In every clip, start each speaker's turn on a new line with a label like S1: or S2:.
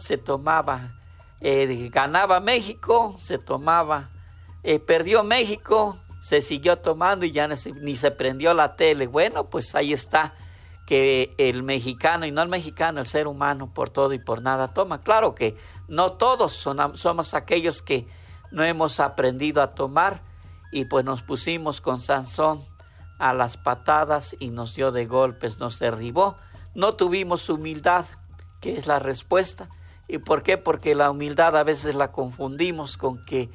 S1: se tomaba, ganaba México, se tomaba, perdió México, se siguió tomando y ya ni se prendió la tele. Bueno, pues ahí está, que el mexicano, y no el mexicano, el ser humano, por todo y por nada toma. Claro que no todos somos aquellos que no hemos aprendido a tomar, y pues nos pusimos con Sansón a las patadas y nos dio de golpes, nos derribó. No tuvimos humildad, que es la respuesta. ¿Y por qué? Porque la humildad a veces la confundimos con que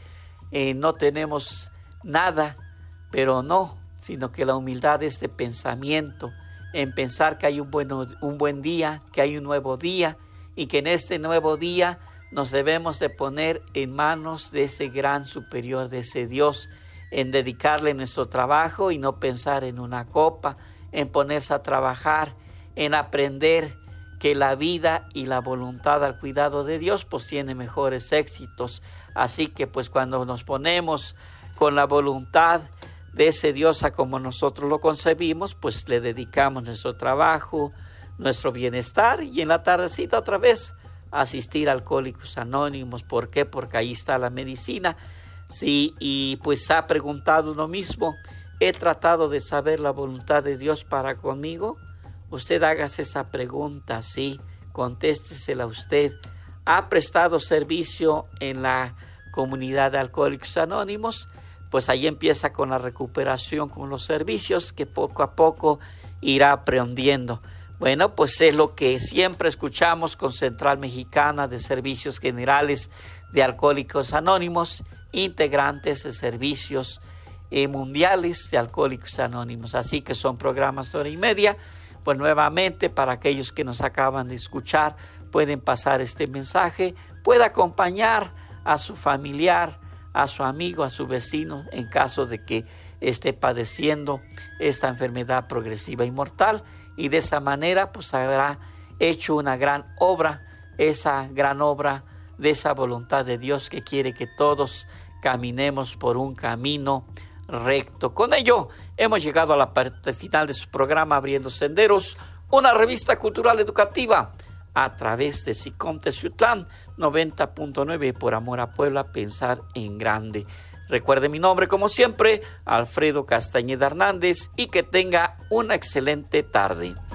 S1: no tenemos nada, pero no, sino que la humildad es de pensamiento, en pensar que hay un buen día, que hay un nuevo día, y que en este nuevo día nos debemos de poner en manos de ese gran superior, de ese Dios, en dedicarle nuestro trabajo y no pensar en una copa, en ponerse a trabajar, en aprender que la vida y la voluntad al cuidado de Dios pues tiene mejores éxitos. Así que pues cuando nos ponemos con la voluntad de ese Dios a como nosotros lo concebimos, pues le dedicamos nuestro trabajo, nuestro bienestar, y en la tardecita otra vez asistir a Alcohólicos Anónimos. ¿Por qué? Porque ahí está la medicina. Sí, y pues ha preguntado uno mismo, ¿he tratado de saber la voluntad de Dios para conmigo? Usted hágase esa pregunta, sí, contéstesela usted. ¿Ha prestado servicio en la comunidad de Alcohólicos Anónimos? Pues ahí empieza con la recuperación, con los servicios que poco a poco irá aprendiendo. Bueno, pues es lo que siempre escuchamos con Central Mexicana de Servicios Generales de Alcohólicos Anónimos, integrantes de servicios mundiales de Alcohólicos Anónimos. Así que son programas de hora y media. Pues nuevamente, para aquellos que nos acaban de escuchar, pueden pasar este mensaje, puede acompañar a su familiar, a su amigo, a su vecino, en caso de que esté padeciendo esta enfermedad progresiva y mortal, y de esa manera pues habrá hecho una gran obra, esa gran obra de esa voluntad de Dios que quiere que todos caminemos por un camino recto. Con ello hemos llegado a la parte final de su programa Abriendo Senderos, una revista cultural educativa a través de SICOM Teciutlán 90.9, por amor a Puebla, pensar en grande. Recuerde mi nombre como siempre, Alfredo Castañeda Hernández, y que tenga una excelente tarde.